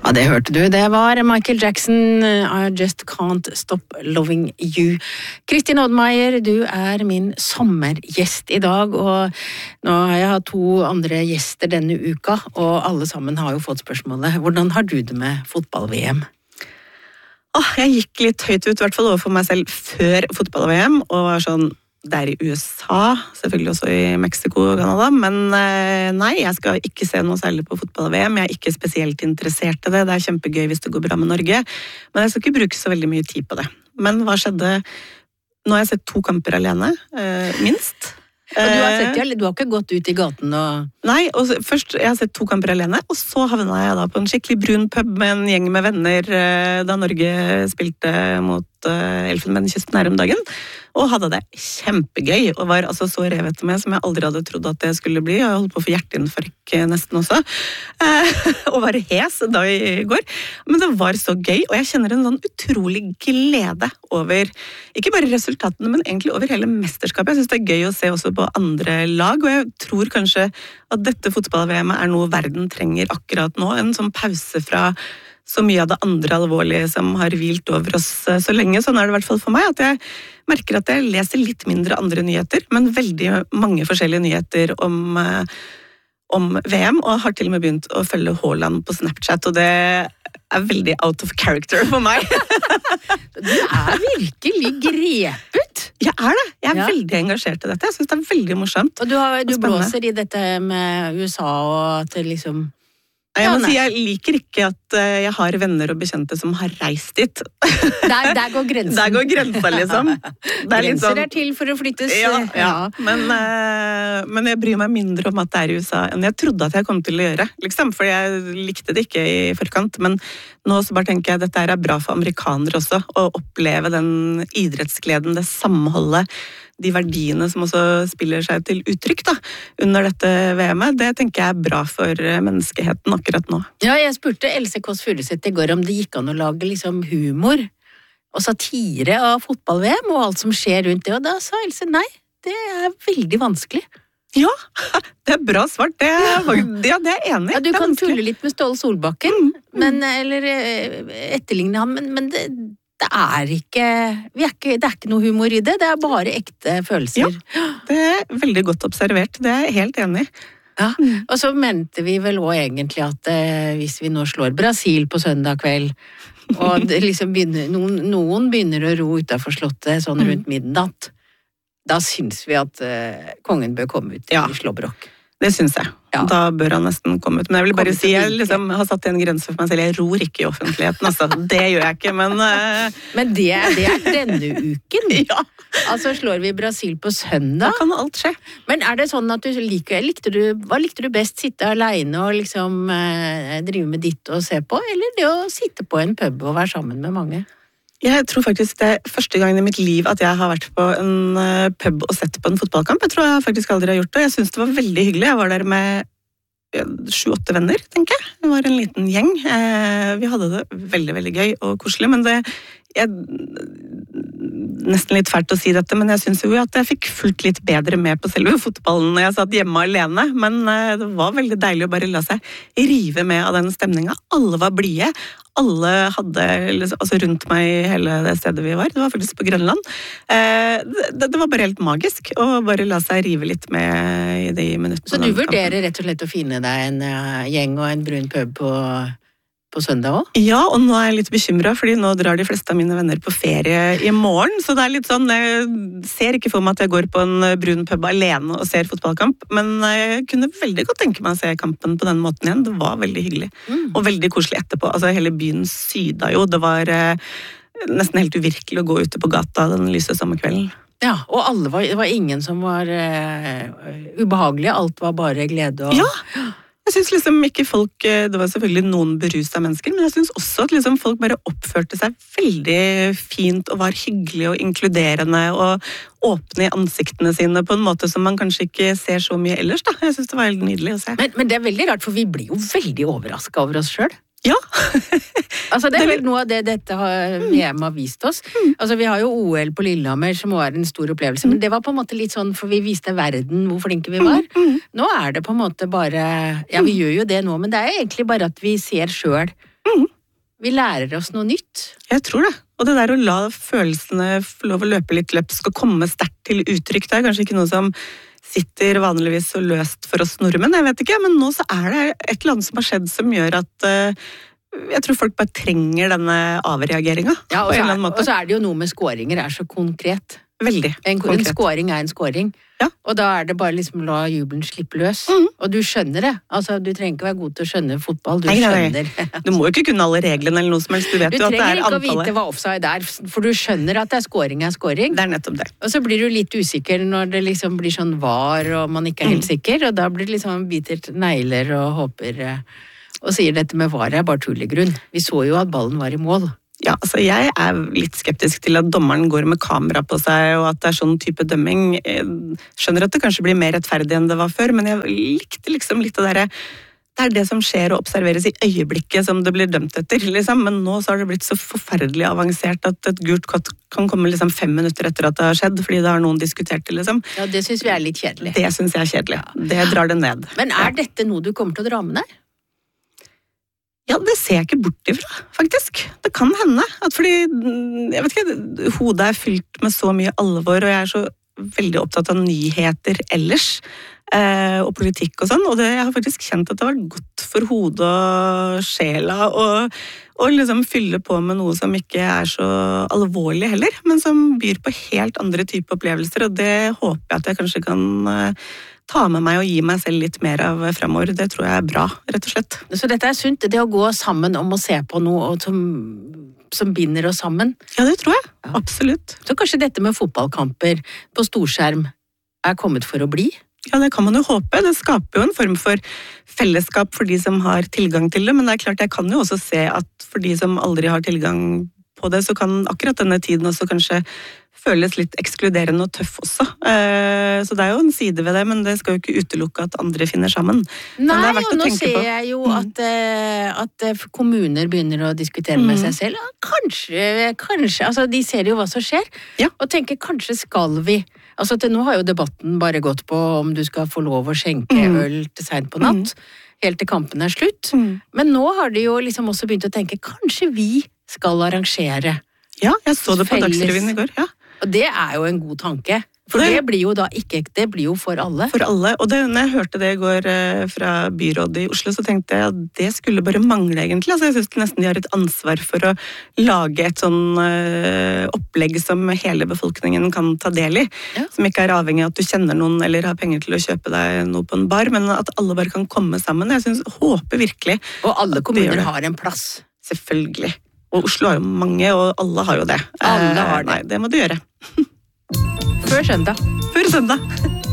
Ja, det hørte du. Det var Michael Jackson, I Just Can't Stop Loving You. Kristin Oddmeier, du er min sommergjest i dag, og nå har jeg hatt 2 andre gjester denne uka, og alle sammen har jo fått spørsmålet, hvordan har du det med fotball-VM? Jeg gikk litt høyt ut, i hvert fall overfor meg selv før fotball-VM, og var sånn, det er i USA, selvfølgelig også i Mexico og Canada, men nei, jeg skal ikke se noe særlig på fotball-VM, jeg er ikke spesielt interessert i det, det er kjempegøy hvis det går bra med Norge, men jeg skal ikke bruke så veldig mye tid på det. Men hva skjedde? Nå har jeg sett 2 kamper alene, minst. Og du har ikke gått ut i gaten og... Nei, og først jeg har sett 2 kamper alene, og så havna jeg da på en skikkelig brun pub med en gjeng med venner da Norge spilte mot Elfenbenskysten her om dagen, og hadde det kjempegøy, og var altså så revete med som jeg aldri hadde trodd at det skulle bli, og jeg holdt på å få hjerteinfarkt nesten også, og var hes da i går, men det var så gøy, og jeg kjenner en sånn utrolig glede over, ikke bare resultatene, men egentlig over hele mesterskapet. Jeg synes det er gøy å se også på andre lag, og jeg tror kanskje at dette fotball-VM er noe verden trenger akkurat nå, en sånn pause fra så mye av det andre alvorlige som har hvilt over oss så lenge. Sånn er det i hvert fall for meg, at jeg merker at jeg leser litt mindre andre nyheter, men veldig mange forskjellige nyheter om VM, og har til og med begynt å følge Haaland på Snapchat, og det er veldig out of character for meg. Du er virkelig grepet. Jeg er det. Jeg er veldig engasjert i dette. Jeg synes det er veldig morsomt. Og du blåser i dette med USA og at det liksom... Jeg må si, jeg liker ikke at jeg har venner og bekjente som har reist dit. Der går grensen. Der går grensa, liksom. Grenser er til for å flyttes. Ja. Men jeg bryr meg mindre om at det er i USA enn jeg trodde at jeg kom til å gjøre, liksom, for jeg likte det ikke i forkant, men nå så bare tenker jeg at dette er bra for amerikanere også, å oppleve den idrettsgleden, det samholdet, de verdiene som også spiller seg til uttrykk da, under dette VM-et, det tenker jeg er bra for menneskeheten akkurat nå. Ja, jeg spurte Else Kåss Furuseth i går om det gikk an å lage liksom humor og satire av fotball-VM og alt som skjer rundt det, og da sa Else nei, det er veldig vanskelig. Ja, det er bra svart, det er jeg enig. Ja, du kan tulle litt med Ståle Solbakken, eller etterligne han, men det er ikke noe humor i det, det er bare ekte følelser. Ja, det er veldig godt observert, det er jeg helt enig. Ja, og så mente vi vel også egentlig at hvis vi nå slår Brasil på søndag kveld, og det liksom noen begynner å ro utenfor slottet sånn rundt midnatt, da synes vi at kongen bør komme ut i slåbrok. Det synes jeg. Ja. Da bør han nesten komme ut. Men jeg vil bare si, jeg liksom har satt en grense for meg selv. Jeg ror ikke i offentligheten, altså. Det gjør jeg ikke, men... Men det er denne uken. Ja. Altså, slår vi Brasil på søndag? Da kan alt skje. Men er det sånn at hva likte du best? Sitte alene og liksom drive med ditt og se på? Eller det å sitte på en pub og være sammen med mange? Jeg tror faktisk det er første gangen i mitt liv at jeg har vært på en pub og sett på en fotballkamp. Jeg tror jeg faktisk aldri har gjort det. Jeg synes det var veldig hyggelig. Jeg var der med 7-8 venner, tenker jeg. Det var en liten gjeng. Vi hadde det veldig, veldig gøy og koselig, men det er nesten litt fælt å si dette, men jeg synes jo at jeg fikk fulgt litt bedre med på selve fotballen når jeg satt hjemme alene, men det var veldig deilig å bare la seg rive med av den stemningen. Alle var blide, alle hadde, altså rundt meg i hele det stedet vi var, det var faktisk på Grønland. Det var bare helt magisk å bare la seg rive litt med i de minuttene. Så du vurderer rett og slett å finne deg en gjeng og en brun pub på søndag også? Ja, og nå er jeg litt bekymret, fordi nå drar de fleste av mine venner på ferie i morgen, så det er litt sånn, jeg ser ikke for meg at jeg går på en brun pub alene og ser fotballkamp, men jeg kunne veldig godt tenke meg å se kampen på den måten igjen. Det var veldig hyggelig, og veldig koselig etterpå. Altså, hele byen syda jo, det var nesten helt uvirkelig å gå ute på gata den lyse sommerkvelden. Ja, og det var ingen som var ubehagelige, alt var bare glede og... Ja! Jeg synes liksom ikke folk, det var selvfølgelig noen beruset mennesker, men jeg synes også at liksom folk bare oppførte seg veldig fint og var hyggelige og inkluderende og åpne i ansiktene sine på en måte som man kanskje ikke ser så mye ellers da. Jeg synes det var helt nydelig å se. Men det er veldig rart, for vi blir jo veldig overrasket over oss selv. Ja. Altså det er vel noe av det dette VM har vist oss. Altså vi har jo OL på Lillehammer som var en stor opplevelse, men det var på en måte litt sånn for vi viste verden hvor flinke vi var. Nå er det på en måte bare, ja vi gjør jo det nå, men det er egentlig bare at vi ser selv Vi lærer oss noe nytt. Jeg tror det. Og det der å la følelsene få lov å løpe litt løpsk og komme sterkt til uttrykk, det er kanskje ikke noe som sitter vanligvis så løst for oss nordmenn, jeg vet ikke, men nå så er det et eller annet som har skjedd som gjør at jeg tror folk bare trenger denne avreageringen Ja, på en eller annen måte. Og så er det jo noe med skåringer er så konkret. Veldig En konkret. skåring er en skåring. Ja. Og da er det bare liksom la jubelen slippe løs. Og du skjønner det. Altså, du trenger ikke være god til å skjønne fotball. Du Nei. skjønner. Du må jo ikke kunne alle reglene eller noe som helst, du vet Du jo at det trenger er ikke å antallet. vite hva offside er, for du skjønner at det er scoring. Det er nettopp det. Og så blir du litt usikker når det liksom blir sånn var, og man ikke er helt sikker, og da blir det liksom biter negler og håper, og sier dette med var er bare tull i grunn. Vi så jo at ballen var i mål. Ja, altså jeg er litt skeptisk til at dommeren går med kamera på seg, og at det er sånn type dømming. Jeg skjønner at det kanskje blir mer rettferdig enn det var før, men jeg likte liksom litt det derre. Det er det som skjer og observeres i øyeblikket som det blir dømt etter, liksom. Men nå så har det blitt så forferdelig avansert at et gult kort kan komme liksom 5 minutter etter at det har skjedd, fordi det har noen diskutert det, liksom. Ja, det synes vi er litt kjedelig. Det synes jeg er kjedelig. Det drar det ned. Men er dette noe du kommer til å dra med deg? Ja, det ser jeg ikke bort ifra, faktisk. Det kan hende. At fordi, jeg vet ikke, hodet er fylt med så mye alvor, og jeg er så veldig opptatt av nyheter ellers, og politikk og sånn, og jeg har faktisk kjent at det har vært godt for hodet og sjela, og liksom fylle på med noe som ikke er så alvorlig heller, men som byr på helt andre typer opplevelser, og det håper jeg at jeg kanskje kan ta med meg og gi meg selv litt mer av fremover. Det tror jeg er bra, rett og slett. Så dette er sunt, det å gå sammen om å se på noe som binder oss sammen? Ja, det tror jeg. Absolutt. Så kanskje dette med fotballkamper på storskjerm er kommet for å bli? Ja, det kan man jo håpe. Det skaper jo en form for fellesskap for de som har tilgang til det, men det er klart jeg kan jo også se at for de som aldri har tilgang på det, så kan akkurat denne tiden også kanskje føles litt ekskluderende og tøff også. Så det er jo en side ved det, men det skal jo ikke utelukke at andre finner sammen. Nei, og nå ser jeg jo at kommuner begynner å diskutere med seg selv. Ja, kanskje, altså de ser jo hva som skjer, og tenker kanskje skal vi. Altså til nå har jo debatten bare gått på om du skal få lov å skjenke øl til sent på natt, helt til kampen er slutt. Men nå har de jo liksom også begynt å tenke, kanskje vi skal arrangere. Ja, jeg så det på Dagsrevyen i går, ja. Og det er jo en god tanke, for det blir jo da ikke, det blir jo for alle. For alle, og når jeg hørte det i går fra byrådet i Oslo, så tenkte jeg at det skulle bare mangle egentlig. Altså jeg synes nesten de har et ansvar for å lage et sånn opplegg som hele befolkningen kan ta del i, som ikke er avhengig av at du kjenner noen eller har penger til å kjøpe deg noe på en bar, men at alle bare kan komme sammen. Jeg håper virkelig. Og alle kommuner har en plass. Selvfølgelig. Og Oslo har jo mange, og alle har jo det. Alle har det. Nei, det må du gjøre. Før søndag. Før søndag.